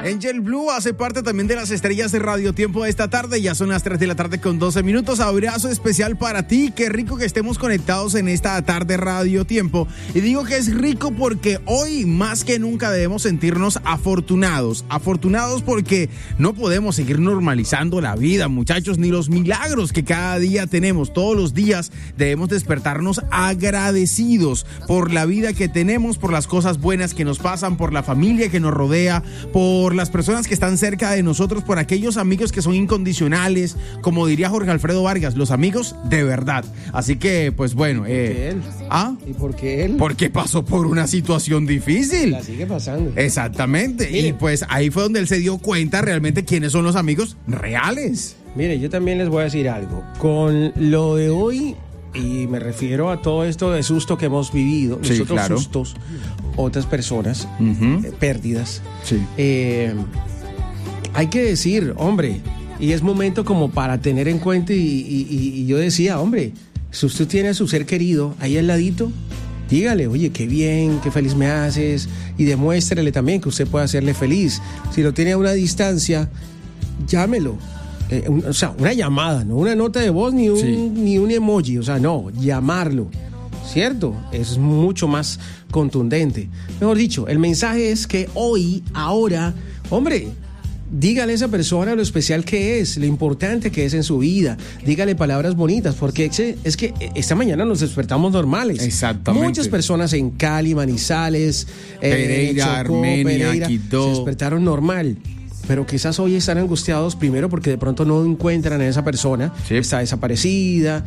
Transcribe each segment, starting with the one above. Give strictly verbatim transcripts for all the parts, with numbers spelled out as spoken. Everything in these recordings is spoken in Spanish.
Angel Blue hace parte también de las estrellas de Radio Tiempo de esta tarde. Ya son las tres de la tarde con doce minutos. Abrazo especial para ti. Qué rico que estemos conectados en esta tarde Radio Tiempo. Y digo que es rico porque hoy más que nunca debemos sentirnos afortunados. Afortunados porque no podemos seguir normalizando la vida, muchachos, ni los milagros que cada día tenemos. Todos los días debemos despertarnos agradecidos por la vida que tenemos, por las cosas buenas que nos pasan, por la familia que nos rodea, por las personas que están cerca de nosotros, por aquellos amigos que son incondicionales, como diría Jorge Alfredo Vargas, los amigos de verdad. Así que, pues bueno. ¿Y por eh, qué él? ¿Ah? ¿Y por qué él? Porque pasó por una situación difícil. La sigue pasando. Exactamente. Mire. Y pues ahí fue donde él se dio cuenta realmente quiénes son los amigos reales. Mire, yo también les voy a decir algo. Con lo de hoy, y me refiero a todo esto de susto que hemos vivido, Sí, nosotros claro. sustos, otras personas, Uh-huh. eh, pérdidas. Sí. Eh, hay que decir, hombre, y es momento como para tener en cuenta, y, y- y- y yo decía, hombre, si usted tiene a su ser querido ahí al ladito, dígale, oye, qué bien, qué feliz me haces, y demuéstrele también que usted puede hacerle feliz. Si lo tiene a una distancia, llámelo. Eh, un- o sea, una llamada, no una nota de voz ni un, Sí. ni un emoji, o sea, no, llamarlo. ¿Cierto? Es mucho más contundente. Mejor dicho, el mensaje es que hoy, ahora, hombre, dígale a esa persona lo especial que es, lo importante que es en su vida. Dígale palabras bonitas, porque es que- es que esta mañana nos despertamos normales. Exactamente. Muchas personas en Cali, Manizales, eh, Pereira, Armenia, Quito. se despertaron normal. Pero quizás hoy están angustiados primero porque de pronto no encuentran a esa persona, Sí. está desaparecida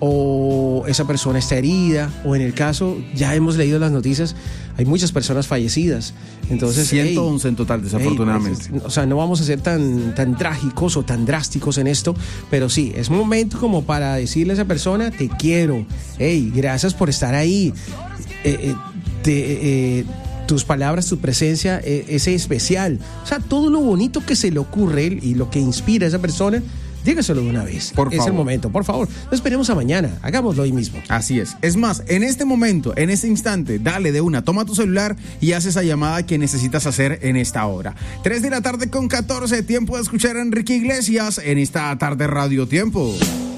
o esa persona está herida, o en el caso, ya hemos leído las noticias, hay muchas personas fallecidas. Entonces, ciento once hey, en total, desafortunadamente. hey, pues, o sea, no vamos a ser tan, tan trágicos o tan drásticos en esto, pero sí, es momento como para decirle a esa persona, te quiero, hey, gracias por estar ahí, eh, eh, te, eh, tus palabras, tu presencia, eh, es especial. O sea, todo lo bonito que se le ocurre y lo que inspira a esa persona, dígaselo de una vez. Por es favor. el momento, por favor. No esperemos a mañana, hagámoslo hoy mismo. Así es. Es más, en este momento, en este instante, dale de una, toma tu celular y haz esa llamada que necesitas hacer en esta hora. tres de la tarde con catorce, tiempo de escuchar a Enrique Iglesias en esta tarde Radio Tiempo.